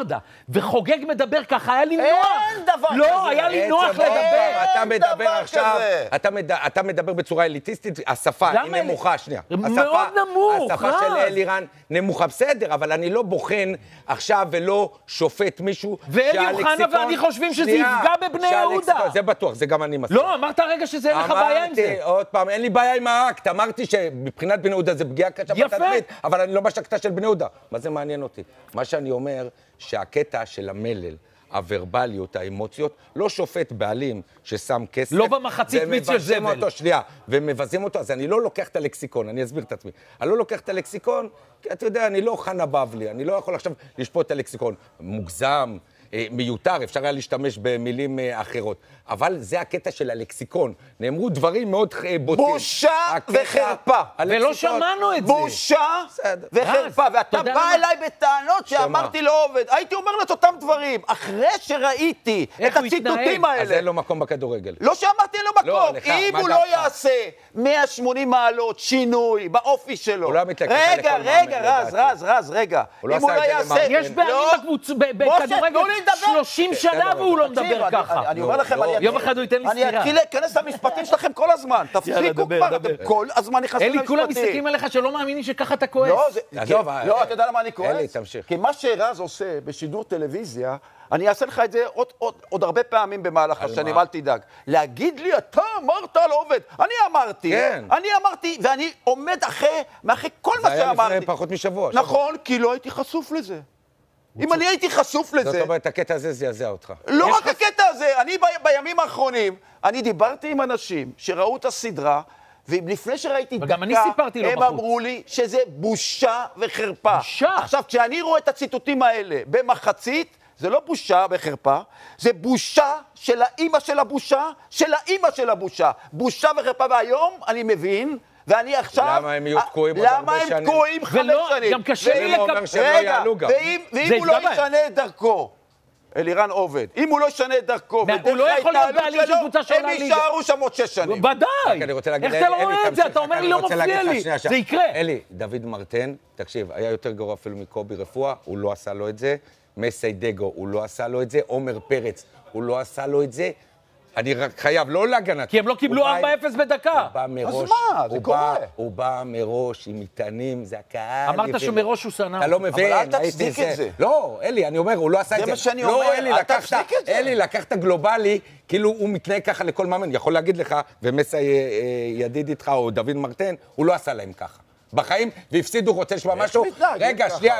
ברדה, וחוגג מדבר ככה, היה לי נוח. אין דבר כזה. לא, היה לי נוח לדבר. אתה מדבר עכשיו, אתה מדבר בצורה אליטיסטית, השפה היא נמוכה, שנייה. מאוד נמוך, השפה של אלירן נמוכה, בסדר, אבל אני לא בוחן עכשיו ולא שופט מישהו ואלי אוחנה ואני חושבים שזה יפגע בבני יהודה. זה בטוח, זה גם אני מסכים. לא, אמרת רגע שזה אין לך בעיה עם זה. אמרתי, עוד פעם, אין לי בעיה עם האקט, אמרתי שמבחינת בני יהודה זה פגיעה קשה בתדמית, אבל אני לא בשקטה של בני יהודה. מה זה מעניין אותי? מה שאני אומר, שהקטע של המלל, הוורבליות, האמוציות, לא שופט בעלים ששם כסף. לא במחצית מיץ של זבל. ומבזים אותו, אז אני לא לוקח את הלקסיקון, אני אסביר את עצמי. אני לא לוקח את הלקסיקון, כי אתה יודע, אני לא חנה בבלי, אני לא יכול עכשיו לשפוט את הלקסיקון. מוגזם, מיותר, אפשר היה להשתמש במילים אחרות. אבל זה הקטע של הלקסיקון. נאמרו דברים מאוד בוטים. בושה וחרפה. ולא שמענו את זה. בושה וחרפה. ואתה בא אליי בטענות שאמרתי לא עובד. הייתי אומר את אותם דברים. אחרי שראיתי את הציטוטים האלה. אז אין לו מקום בכדורגל. לא שאמרתי אין לו מקום. אם הוא לא יעשה 180 מעלות שינוי באופי שלו. הוא לא מתלקח לכל מאמן. רז, רגע. אם הוא לא יעשה... יש בעלים בכדורגל 30 שנה והוא לא מדבר ככה. אני אומר לכם, יום אחד הוא ייתן לי סתירה. אני אתחיל להיכנס למשפטים שלכם כל הזמן. תפסיקו כבר, אתם כל הזמן נכנסים למשפטים. אלי, כולם מסתכלים עליך שלא מאמינים שככה אתה כועס. לא, אתה יודע למה אני כועס? אלי, תמשיך. כי מה שרז עושה בשידור טלוויזיה, אני אעשה לך את זה עוד הרבה פעמים במהלך השנים, אל תדאג. להגיד לי, אתה אמרת על עובד. אני אמרתי, ואני עומד מאחרי כל מה שאמרתי. זה היה לפני פחות משבוע. נכון, כי לא הייתי חשוף לזה. אם אני הייתי חשוף לזה... זאת אומרת, הקטע הזה זעזע אותך. לא רק הקטע הזה, אני בימים האחרונים, אני דיברתי עם אנשים שראו את הסדרה, ולפני שראיתי דקה, הם אמרו לי שזה בושה וחרפה. בושה? עכשיו, כשאני רואה את הציטוטים האלה במחצית, זה לא בושה וחרפה, זה בושה של האמא של הבושה, של האמא של הבושה. בושה וחרפה, והיום אני מבין... ואני עכשיו... למה הם יהיו תקועים עוד הרבה שנים? למה הם תקועים 5 שנים? גם קשה לי אומר שהם לא יעלו גם. ואם הוא לא ישנה את דרכו, אלירן עובד, אם הוא לא ישנה את דרכו, הוא לא יכול להיות בעלים של קבוצה שעולה הם יישארו שם עוד 6 שנים. ודאי! איך אתה לא רואה את זה? אתה אומר לי לא מפריע לי. זה יקרה. אלי, דוד מרטן, תקשיב, היה יותר גרוע אפילו מקובי רפואה, הוא לא עשה לו את זה. מסיידגו, הוא לא עשה לו את זה. עומר פרץ, הוא לא עשה לו את זה. אני רק חייב, לא להגנת. כי הם לא קיבלו 4-0 בדקה. אז מה? זה קורה. הוא בא מראש עם מטענים, זה הקהל. אמרת שמראש הוא שנא. אתה לא מבין. אבל אל תצדיק את זה. לא, אלי, אני אומר, הוא לא עשה את זה. זה מה שאני אומר, אל תצדיק את זה. אלי, לקחת גלובלי, כאילו הוא מתנהג ככה לכל מאמן. יכול להגיד לך, ומסי ידיד איתך, או דוד מרטן, הוא לא עשה להם ככה. בחיים, והפסידו, רוצה לשמוע משהו? רגע, שנייה,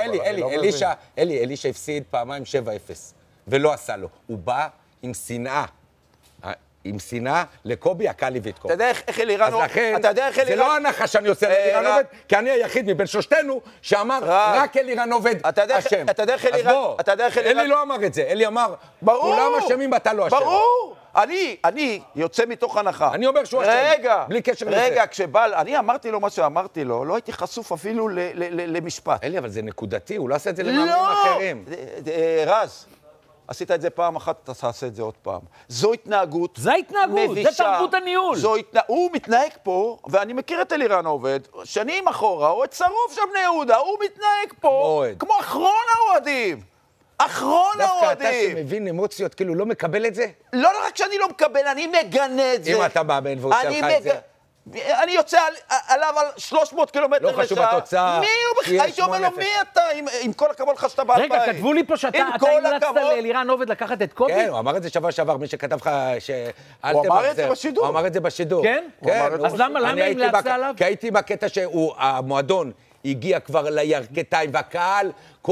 אלישה הפסיד פעמיים 7-0, ולא עשה לו. הוא בא עם שנאה. עם שנאה לקובי, הקלי ויתקוב. אתה יודע איך אלירן עובד? אז לכן, זה לא הנחה שאני עושה לאלירן עובד, כי אני היחיד מבין שלושתנו שאמר, רק אלירן עובד אשם. אתה יודע איך אלירן... אלי לא אמר את זה, אלי אמר, כולם אשמים ואתה לא אשם. ברור! אני יוצא מתוך הנחה. אני אומר שהוא אשם, בלי קשר לזה. רגע, אני אמרתי לו מה שאמרתי לו, לא הייתי חשוף אפילו למשפט. אלי, אבל זה נקודתי, הוא לא עשה את זה למאמנים אחרים. רז. עשית את זה פעם אחת, אתה תעשה את זה עוד פעם. זו התנהגות זה התנהגות, זה תרבות הניהול. הוא מתנהג פה, ואני מכיר את אלירן עובד, שנים אחורה, הוא צרוף של בני יהודה, הוא מתנהג פה כמו אחרון האוהדים. אחרון האוהדים. דווקא אתה שמבין אמוציות, כאילו לא מקבל את זה? לא רק שאני לא מקבל, אני מגנה את זה. אם אתה מאמן והוא עושה לך את זה? אני יוצא עליו על 300 קילומטר לשעה. לא חשוב התוצאה. מי הוא בכלל? הייתי אומר לו, מי אתה? עם כל הכבוד לך שאתה בא לבית. רגע, כתבו לי פה שאתה המלצת לאלירן עובד לקחת את קובי? כן, הוא אמר את זה שבוע שעבר, מי שכתב לך הוא אמר את זה בשידור. הוא אמר את זה בשידור. כן? אז למה המלצת עליו? כי הייתי בקטע שהמועדון הגיע כבר לירכתיים, והקהל,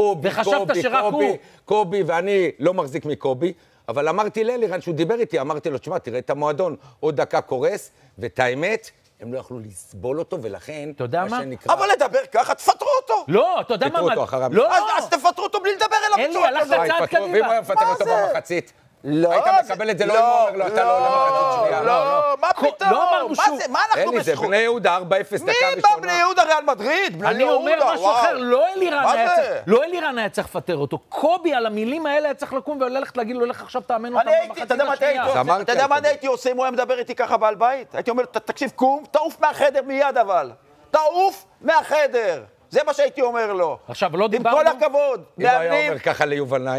קובי, ואני לא מחזיק מקובי. אבל אמרתי לאלירן, שהוא דיבר איתי, אמרתי לו, תשמע, תראה את המועדון, עוד דקה קורס, ואת האמת, הם לא יכלו לסבול אותו, ולכן... אתה יודע מה? אבל לדבר ככה, תפטרו אותו. לא, אתה יודע מה? תפטרו אותו אחריו. אז תפטרו אותו בלי לדבר אליו. אלי, הלכת צעד קדימה. ואם הוא היה מפטר אותו במחצית? היית מקבל את זה, לא אם הוא אומר לו, אתה לא למחצית שנייה. לא, מה פתאום? מה אנחנו אלי, זה בני יהודה 4-0 דקה ראשונה. מי בא בני יהודה ריאל מדריד? אני אומר משהו אחר, לא אלירן היה צריך לפטר אותו. קובי על המילים האלה היה צריך לקום וללכת להגיד לו, לך עכשיו תאמן אותם במחצית השנייה. אתה יודע מה הייתי עושה אם הוא היה מדבר איתי ככה בעל בית? הייתי אומר, תקשיב, קום, תעוף מהחדר מיד אבל. תעוף מהחדר. זה מה שהייתי אומר לו. עכשיו, לא דיברנו... עם כל הכבוד. אם הוא היה אומר ככה ליובל נעים.